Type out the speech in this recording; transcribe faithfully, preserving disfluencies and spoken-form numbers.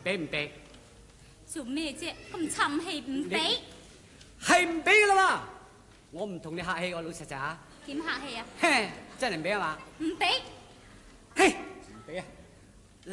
俾唔俾？ 做咩啫？咁沉氣唔俾？ 係唔俾噶啦嘛！我唔同你客氣，我老實實啊。 點客氣啊？ 嘿，真係唔俾啊嘛？ 唔俾。 嘿，唔俾啊！